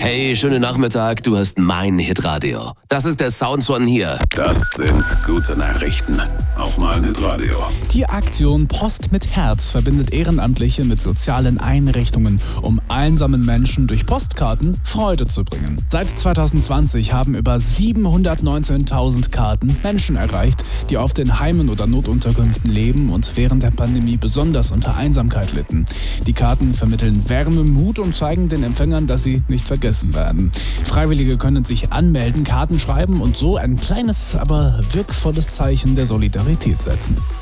Hey, schönen Nachmittag, du hast mein Hitradio. Das ist der Soundswan hier. Das sind gute Nachrichten auf mein Hitradio. Die Aktion Post mit Herz verbindet Ehrenamtliche mit sozialen Einrichtungen, um einsamen Menschen durch Postkarten Freude zu bringen. Seit 2020 haben über 719.000 Karten Menschen erreicht, die auf den Heimen oder Notunterkünften leben und während der Pandemie besonders unter Einsamkeit litten. Die Karten vermitteln Wärme, Mut und zeigen den Empfängern, dass sie nicht vergessen werden. Freiwillige können sich anmelden, Karten schreiben und so ein kleines, aber wirkvolles Zeichen der Solidarität setzen.